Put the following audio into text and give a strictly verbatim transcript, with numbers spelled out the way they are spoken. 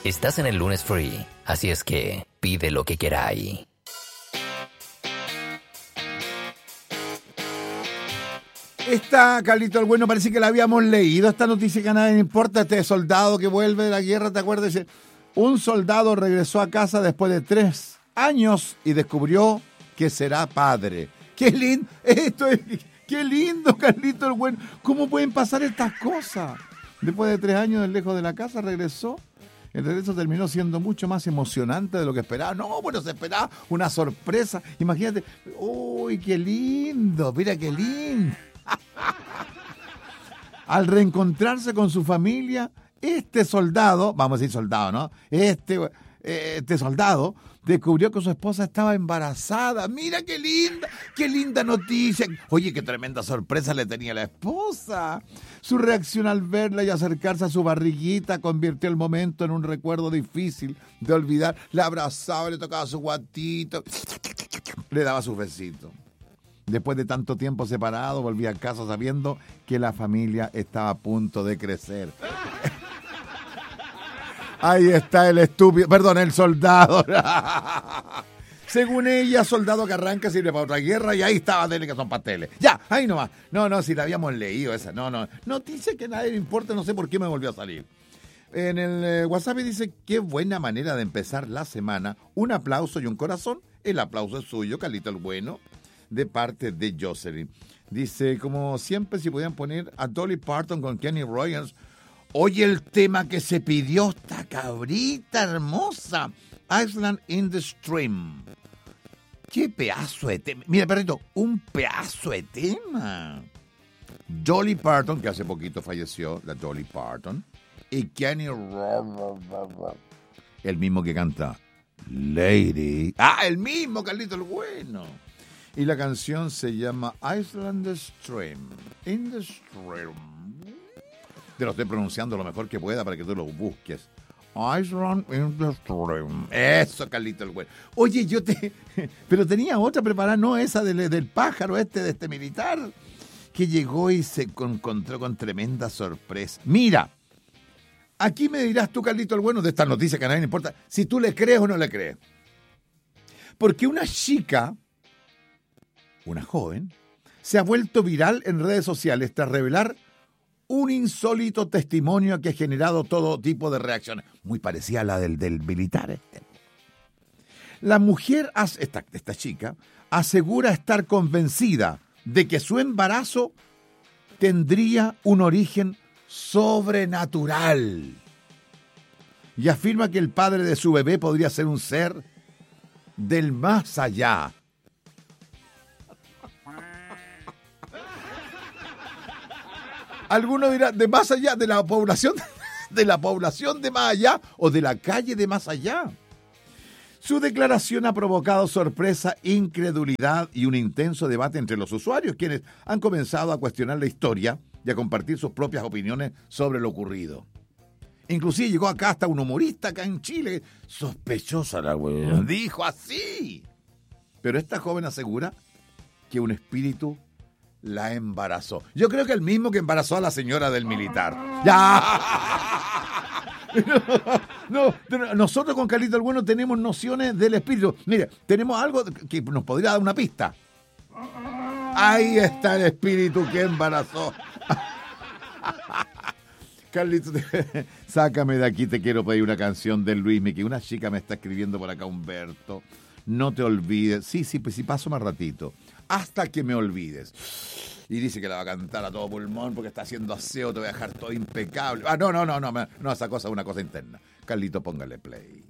Estás en el lunes free, así es que pide lo que queráis. Esta, Carlito el Bueno, parece que la habíamos leído, esta noticia que a nadie le importa, este soldado que vuelve de la guerra, ¿te acuerdas? Dice, un soldado regresó a casa después de tres años y descubrió que será padre. ¡Qué lindo! Esto es, ¡qué lindo, Carlito el Bueno! ¿Cómo pueden pasar estas cosas? Después de tres años lejos de la casa, regresó. El regreso terminó siendo mucho más emocionante de lo que esperaba. No, bueno, se esperaba una sorpresa. Imagínate, ¡uy, qué lindo! Mira qué lindo. Al reencontrarse con su familia, este soldado, vamos a decir soldado, ¿no? Este, este soldado descubrió que su esposa estaba embarazada. Mira qué linda, qué linda noticia. Oye, qué tremenda sorpresa le tenía la esposa. Su reacción al verla y acercarse a su barriguita convirtió el momento en un recuerdo difícil de olvidar. Le abrazaba, le tocaba su guatito, le daba sus besitos. Después de tanto tiempo separado, volví a casa sabiendo que la familia estaba a punto de crecer. Ahí está el estúpido, perdón, el soldado. Según ella, soldado que arranca sirve para otra guerra y ahí estaba, dele que son pasteles. Ya, ahí nomás. No, no, si la habíamos leído esa. No, no. Noticia que a nadie le importa, no sé por qué me volvió a salir. En el eh, WhatsApp dice, qué buena manera de empezar la semana. Un aplauso y un corazón. El aplauso es suyo, Carlito el Bueno, de parte de Jocelyn. Dice, como siempre, si podían poner a Dolly Parton con Kenny Rogers. Oye, el tema que se pidió esta cabrita hermosa. Island in the Stream. Qué pedazo de tema. Mira, perrito, un pedazo de tema. Dolly Parton, que hace poquito falleció, la Dolly Parton. Y Kenny Rogers, el mismo que canta Lady. Ah, el mismo, Carlito el Bueno. Y la canción se llama Island Stream. In the Stream. Te lo estoy pronunciando lo mejor que pueda para que tú lo busques. Island in the Stream. Eso, Carlito el Bueno. Oye, yo te... Pero tenía otra preparada, no esa del, del pájaro este, de este militar, que llegó y se encontró con tremenda sorpresa. Mira, aquí me dirás tú, Carlito el Bueno, de estas noticias que a nadie le importa, si tú le crees o no le crees. Porque una chica... una joven, se ha vuelto viral en redes sociales tras revelar un insólito testimonio que ha generado todo tipo de reacciones, muy parecida a la del, del militar este. La mujer, esta, esta chica, asegura estar convencida de que su embarazo tendría un origen sobrenatural y afirma que el padre de su bebé podría ser un ser del más allá. Algunos dirán, de más allá, de la población, de la población de más allá o de la calle de más allá. Su declaración ha provocado sorpresa, incredulidad y un intenso debate entre los usuarios, quienes han comenzado a cuestionar la historia y a compartir sus propias opiniones sobre lo ocurrido. Inclusive llegó acá hasta un humorista acá en Chile, sospechosa la güey, dijo así. Pero esta joven asegura que un espíritu la embarazó. Yo creo que el mismo que embarazó a la señora del militar. ¡Ya! No, no, nosotros con Carlito el Bueno tenemos nociones del espíritu. Mire, tenemos algo que nos podría dar una pista. Ahí está el espíritu que embarazó. Carlito, te... sácame de aquí, te quiero pedir una canción de Luismi, que una chica me está escribiendo por acá, Humberto. No te olvides. Sí, sí, pues sí, paso más ratito. Hasta que me olvides. Y dice que la va a cantar a todo pulmón porque está haciendo aseo, te voy a dejar todo impecable. Ah, no, no, no, no, no, esa cosa es una cosa interna. Carlito, póngale play.